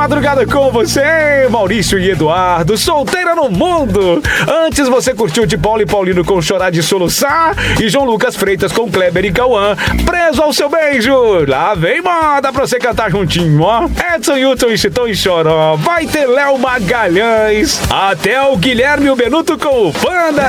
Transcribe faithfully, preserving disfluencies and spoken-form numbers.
madrugada com você, Maurício e Eduardo, solteira no mundo. Antes você curtiu de Paulo e Paulino com Chorar de Soluçar e João Lucas Freitas com Kleber e Cauã, Preso ao Seu Beijo. Lá vem moda pra você cantar juntinho, ó. Edson Hudson e Chitão e Choró. Vai ter Léo Magalhães. Até o Guilherme e o Benuto com o Panda.